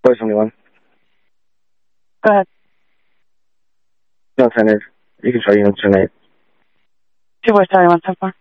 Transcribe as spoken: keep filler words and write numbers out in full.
Voice only one. Go ahead. No, ten is. You can try unit tonight. Two voice, sorry, one so far.